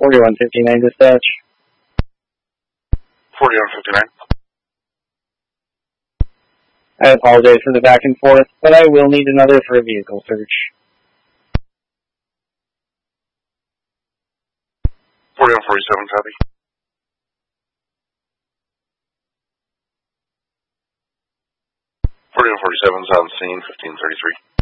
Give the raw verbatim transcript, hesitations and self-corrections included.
forty-one fifty-nine dispatch. forty-one fifty-nine. I apologize for the back and forth, but I will need another for a vehicle search. forty-one forty-seven, copy. forty-one forty-seven's on scene, fifteen thirty-three.